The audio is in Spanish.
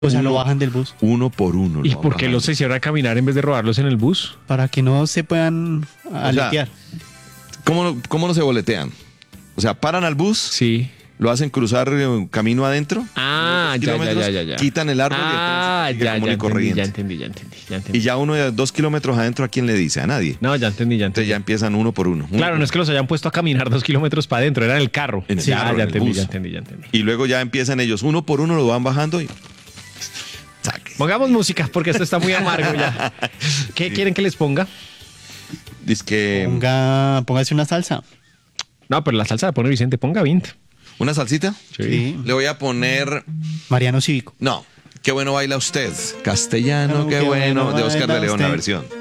O sea, lo bajan del bus Uno por uno. ¿Y lo van por qué bajando. los hicieron a caminar en vez de robarlos en el bus? para que no se puedan aletear. ¿Cómo no se boletean? O sea, paran al bus, Sí. lo hacen cruzar camino adentro. Ah, dos ya, kilómetros, ya. quitan el árbol Ah, y el tren sigue ya común y corriente. entendí. Y ya uno de 2 kilómetros adentro, ¿a quién le dice? A nadie. No, ya entendí. Entonces ya empiezan uno por uno. Claro, no es que los hayan puesto a caminar 2 kilómetros para adentro, era en el carro. En el carro, ya en el entendí, bus. ya entendí. Y luego ya empiezan ellos, uno por uno lo van bajando y... Saque. Pongamos música porque esto está muy amargo ya. ¿Qué quieren que les ponga? Dice que... Póngase una salsa. No, pero la salsa la pone Vicente, ponga 20. ¿Una salsita? Sí. Le voy a poner... Mariano Cívico. No. Qué bueno baila usted. Castellano, qué bueno. De Oscar de baila León, la usted. versión.